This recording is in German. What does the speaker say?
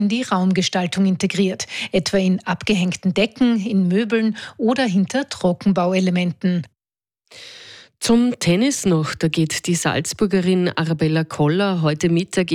in die Raumgestaltung integriert, etwa in abgehängten Decken, in Möbeln oder hinter Trockenbauelementen. Zum Tennis noch, da geht die Salzburgerin Arabella Koller heute Mittag